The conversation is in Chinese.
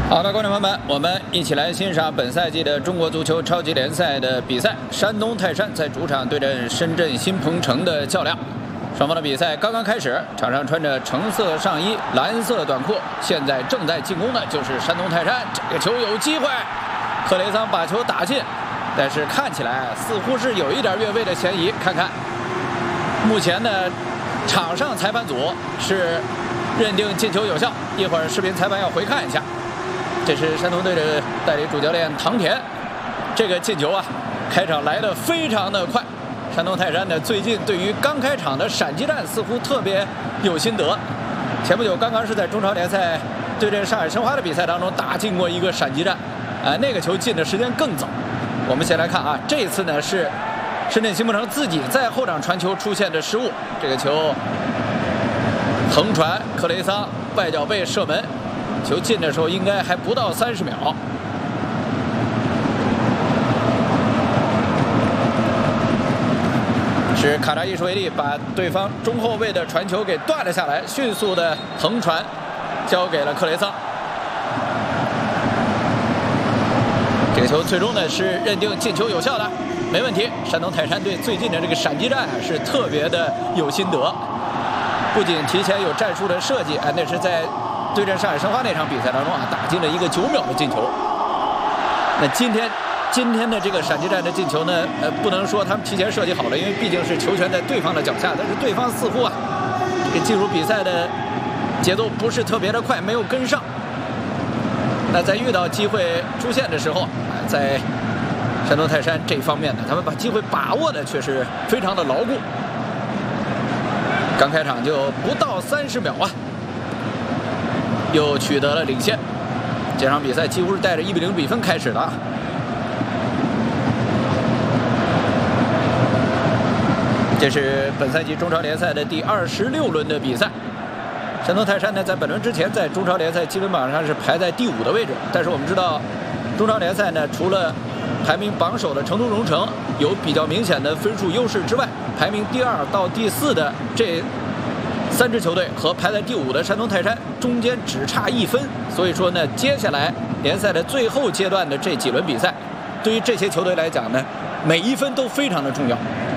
好的，观众朋友们，我们一起来欣赏本赛季的中国足球超级联赛的比赛。山东泰山在主场对阵深圳新鹏城的较量，双方的比赛刚刚开始，场上穿着橙色上衣、蓝色短裤，现在正在进攻的就是山东泰山。这个球有机会，克雷桑把球打进，但是看起来似乎是有一点越位的嫌疑。看看，目前的场上裁判组是认定进球有效，一会儿视频裁判要回看一下。 这是山东队的代理主教练唐田，这个进球啊，开场来得非常的快。山东泰山呢，最近对于刚开场的闪击战似乎特别有心得。前不久刚刚是在中超联赛对阵上海申花的比赛当中打进过一个闪击战，那个球进的时间更早。我们先来看啊，这次呢是深圳新鹏城自己在后场传球出现的失误，这个球横传，克雷桑外脚背射门。 球进的时候应该还不到30秒，是卡扎伊什维利把对方中后卫的传球给断了下来，迅速的横传交给了克雷桑。这个球最终呢是认定进球有效的，没问题。山东泰山队最近的这个闪击战啊是特别的有心得，不仅提前有战术的设计，那是在 对阵上海申花那场比赛当中啊，打进了一个9秒的进球。那今天的这个闪击战的进球呢，不能说他们提前设计好了，因为毕竟是球权在对方的脚下，但是对方似乎啊，这个进入比赛的节奏不是特别的快，没有跟上。那在遇到机会出现的时候，在山东泰山这方面呢，他们把机会把握的却是非常的牢固。刚开场就不到30秒啊。 又取得了领先，这场比赛几乎是带着1比0比分开始的。这是本赛季中超联赛的第26轮的比赛。山东泰山呢，在本轮之前在中超联赛积分榜上是排在第5的位置，但是我们知道，中超联赛呢，除了排名榜首的成都蓉城有比较明显的分数优势之外，排名第2到第4的这 3支球队和排在第5的山东泰山中间只差1分，所以说呢，接下来联赛的最后阶段的这几轮比赛，对于这些球队来讲呢，每一分都非常的重要。